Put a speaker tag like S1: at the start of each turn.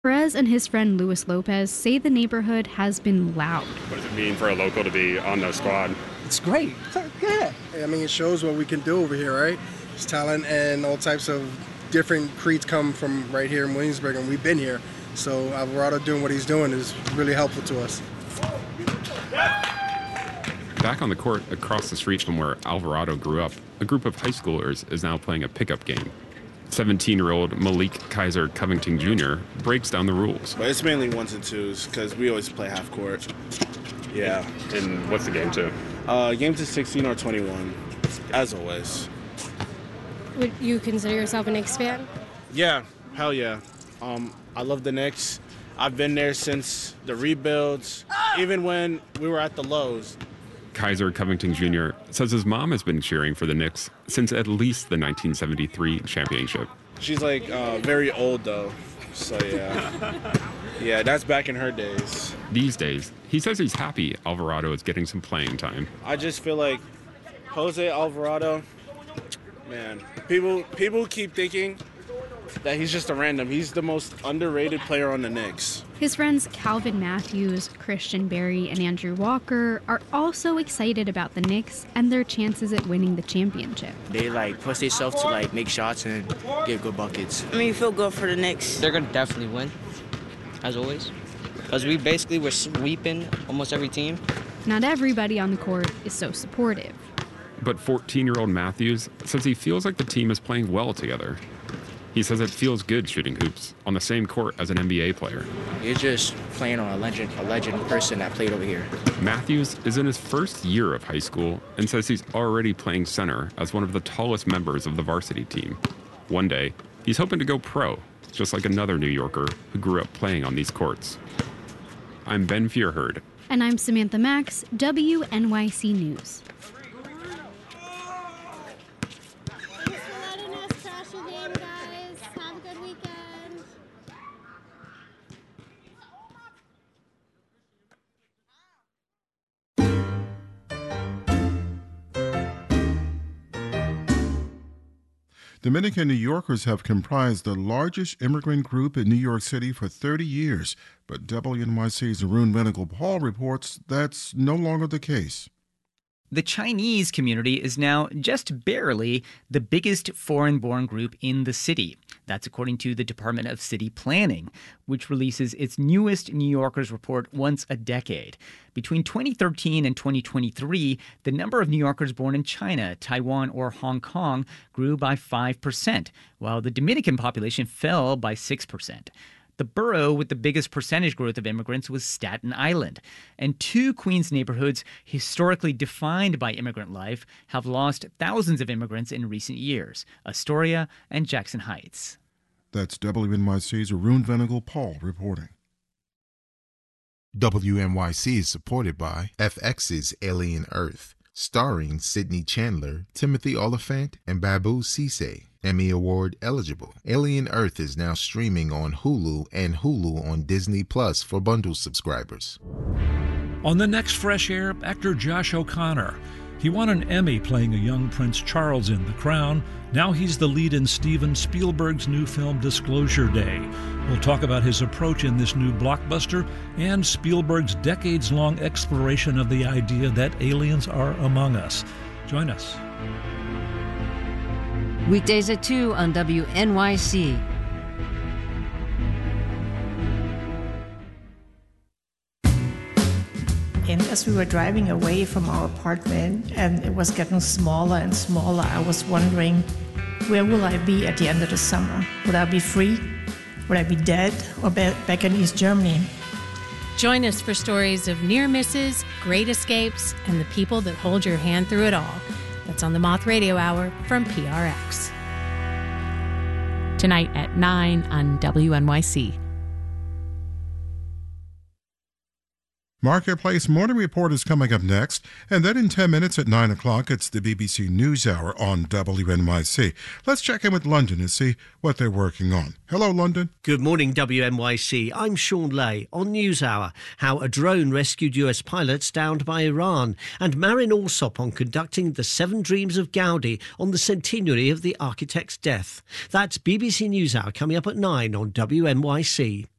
S1: Perez and his friend Luis Lopez say the neighborhood has been loud.
S2: What does it mean for a local to be on the squad?
S3: It's great. Yeah.
S4: I mean, it shows what we can do over here, right? It's talent and all types of different creeds come from right here in Williamsburg, and we've been here. So Alvarado doing what he's doing is really helpful to us.
S2: Back on the court across the street from where Alvarado grew up, a group of high schoolers is now playing a pickup game. 17-year-old Malik Kaiser Covington Jr. breaks down the rules.
S5: But it's mainly ones and twos because we always play half court. Yeah.
S2: And what's the game to?
S5: Game to 16 or 21, as always.
S6: Would you consider yourself a Knicks fan?
S5: Yeah, hell yeah. I love the Knicks. I've been there since the rebuilds, even when we were at the lows.
S2: Kaiser Covington Jr. says his mom has been cheering for the Knicks since at least the 1973 championship.
S5: She's like very old though, so yeah. Yeah, that's back in her days.
S2: These days, he says he's happy Alvarado is getting some playing time.
S5: I just feel like Jose Alvarado, man, people keep thinking that he's just a random. He's the most underrated player on the Knicks.
S1: His friends Calvin Matthews, Christian Berry, and Andrew Walker are also excited about the Knicks and their chances at winning the championship.
S7: They push themselves to make shots and get good buckets.
S8: I mean, you feel good for the Knicks.
S9: They're going to definitely win, as always, because we basically were sweeping almost every team.
S1: Not everybody on the court is so supportive.
S2: But 14-year-old Matthews says he feels like the team is playing well together. He says it feels good shooting hoops on the same court as an NBA player.
S7: You're just playing on a legend person that played over here.
S2: Matthews is in his first year of high school and says he's already playing center as one of the tallest members of the varsity team. One day, he's hoping to go pro, just like another New Yorker who grew up playing on these courts. I'm Ben Fierherd.
S1: And I'm Samantha Max, WNYC News.
S10: Dominican New Yorkers have comprised the largest immigrant group in New York City for 30 years, but WNYC's Arun Venugopal reports that's no longer the case.
S11: The Chinese community is now just barely the biggest foreign-born group in the city. That's according to the Department of City Planning, which releases its newest New Yorkers report once a decade. Between 2013 and 2023, the number of New Yorkers born in China, Taiwan, or Hong Kong grew by 5%, while the Dominican population fell by 6%. The borough with the biggest percentage growth of immigrants was Staten Island. And two Queens neighborhoods historically defined by immigrant life have lost thousands of immigrants in recent years, Astoria and Jackson Heights.
S10: That's WNYC's Arun Venugopal reporting.
S12: WNYC is supported by FX's Alien Earth, starring Sidney Chandler, Timothy Oliphant, and Babu Cisse. Emmy Award eligible. Alien Earth is now streaming on Hulu and Hulu on Disney Plus for bundle subscribers.
S13: On the next Fresh Air, actor Josh O'Connor. He won an Emmy playing a young Prince Charles in The Crown. Now he's the lead in Steven Spielberg's new film Disclosure Day. We'll talk about his approach in this new blockbuster and Spielberg's decades-long exploration of the idea that aliens are among us. Join us.
S14: Weekdays at 2 on WNYC.
S15: And as we were driving away from our apartment and it was getting smaller and smaller, I was wondering, where will I be at the end of the summer? Would I be free? Would I be dead or back in East Germany?
S16: Join us for stories of near misses, great escapes, and the people that hold your hand through it all. That's on the Moth Radio Hour from PRX. Tonight at 9 on WNYC.
S10: Marketplace Morning Report is coming up next, and then in 10 minutes at 9 o'clock, it's the BBC NewsHour on WNYC. Let's check in with London and see what they're working on. Hello, London.
S17: Good morning, WNYC. I'm Sean Lay on NewsHour. How a drone rescued US pilots downed by Iran, and Marin Alsop on conducting the 7 Dreams of Gaudi on the centenary of the architect's death. That's BBC NewsHour coming up at 9 on WNYC.